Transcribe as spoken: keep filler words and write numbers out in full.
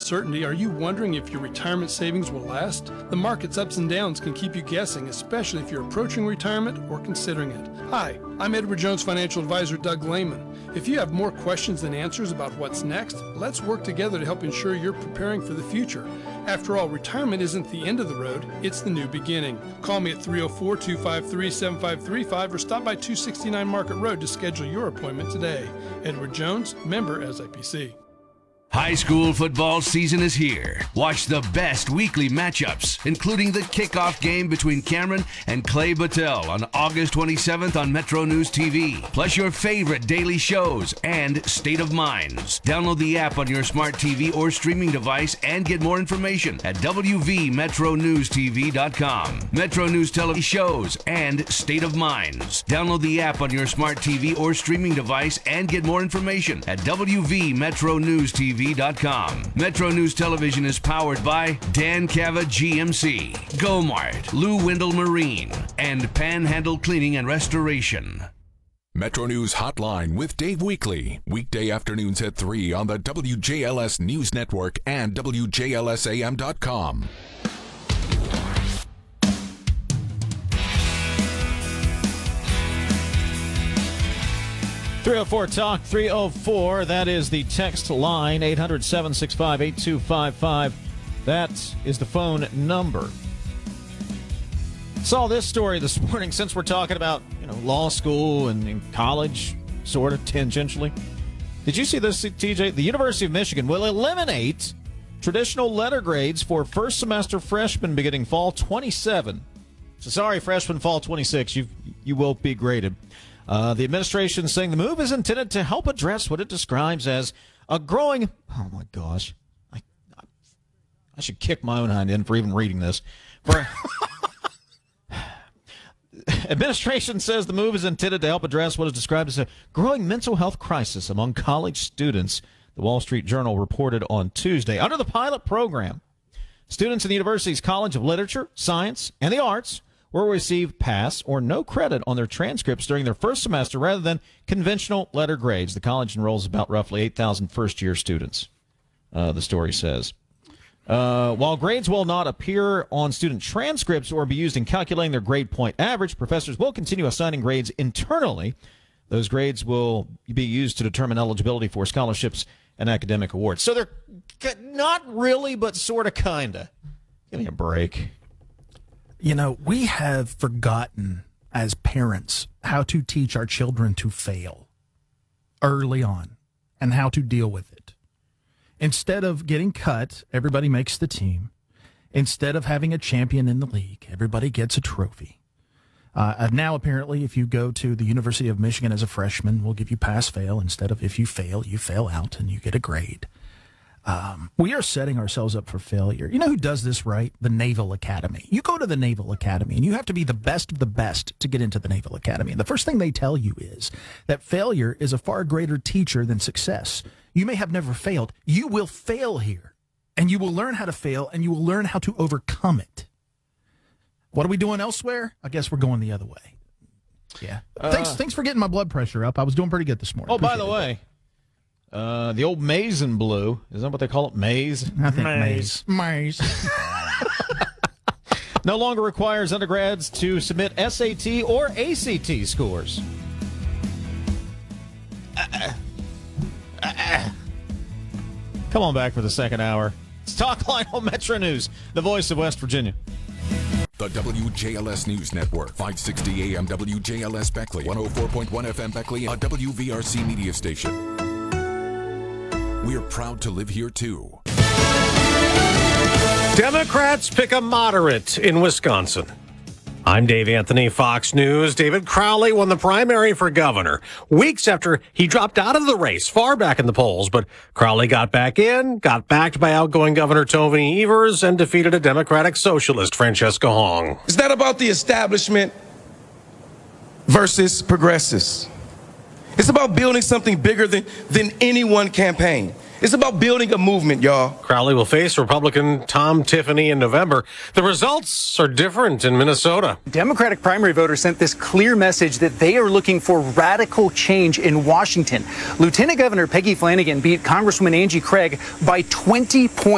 uncertainty, are you wondering if your retirement savings will last? The market's ups and downs can keep you guessing, especially if you're approaching retirement or considering it. Hi, I'm Edward Jones Financial Advisor Doug Lehman. If you have more questions than answers about what's next, let's work together to help ensure you're preparing for the future. After all, retirement isn't the end of the road, it's the new beginning. Call me at three oh four, two five three, seven five three five or stop by two sixty-nine Market Road to schedule your appointment today. Edward Jones, member S I P C. High school football season is here. Watch the best weekly matchups, including the kickoff game between Cameron and Clay Battelle on August twenty-seventh on Metro News T V. Plus your favorite daily shows and State of Minds. Download the app on your smart T V or streaming device and get more information at w v metro news t v dot com. Metro News television shows and State of Minds. Download the app on your smart T V or streaming device and get more information at w v metro news t v dot com. Metro News Television is powered by Dan Cava G M C, Gomart, Lou Wendell Marine, and Panhandle Cleaning and Restoration. Metro News Hotline with Dave Weekly. Weekday afternoons at three on the W J L S News Network and W J L S A M dot com. three oh four Talk, three oh four. That is the text line, eight hundred, seven six five, eight two five five. That is the phone number. Saw this story this morning since we're talking about, you know, law school and, and college, sort of tangentially. Did you see this, T J? The University of Michigan will eliminate traditional letter grades for first semester freshmen beginning fall twenty-seven. So sorry, freshmen fall twenty-six, you you will be graded. Uh, the administration saying the move is intended to help address what it describes as a growing... Oh, my gosh. I, I, I should kick my own hind end for even reading this. For, administration says the move is intended to help address what is described as a growing mental health crisis among college students, the Wall Street Journal reported on Tuesday. Under the pilot program, students in the university's College of Literature, Science, and the Arts will receive pass or no credit on their transcripts during their first semester rather than conventional letter grades. The college enrolls about roughly eight thousand first-year students, uh, the story says. Uh, while grades will not appear on student transcripts or be used in calculating their grade point average, professors will continue assigning grades internally. Those grades will be used to determine eligibility for scholarships and academic awards. So they're not really, but sort of, kind of. Give me a break. You know, we have forgotten as parents how to teach our children to fail early on and how to deal with it. Instead of getting cut, everybody makes the team. Instead of having a champion in the league, everybody gets a trophy. Uh, now, apparently, if you go to the University of Michigan as a freshman, we'll give you pass-fail. Instead of if you fail, you fail out and you get a grade. Um, we are setting ourselves up for failure. You know who does this right? The Naval Academy. You go to the Naval Academy, and you have to be the best of the best to get into the Naval Academy. And the first thing they tell you is that failure is a far greater teacher than success. You may have never failed. You will fail here, and you will learn how to fail, and you will learn how to overcome it. What are we doing elsewhere? I guess we're going the other way. Yeah. Uh, thanks, thanks for getting my blood pressure up. I was doing pretty good this morning. Oh, Appreciate by the it. way... Uh, the old maize and blue. Is that what they call it? Maize? I think maize. Maize. No longer requires undergrads to submit S A T or A C T scores. Uh, uh, uh. Come on back for the second hour. It's Talk Line on Metro News, the voice of West Virginia. The W J L S News Network, five sixty A M W J L S Beckley, one oh four point one F M Beckley, a W V R C media station. We're proud to live here, too. Democrats pick a moderate in Wisconsin. I'm Dave Anthony, Fox News. David Crowley won the primary for governor weeks after he dropped out of the race far back in the polls. But Crowley got back in, got backed by outgoing Governor Tony Evers, and defeated a Democratic socialist, Francesca Hong. It's not about the establishment versus progressives. It's about building something bigger than, than any one campaign. It's about building a movement, y'all. Crowley will face Republican Tom Tiffany in November. The results are different in Minnesota. Democratic primary voters sent this clear message that they are looking for radical change in Washington. Lieutenant Governor Peggy Flanagan beat Congresswoman Angie Craig by twenty points.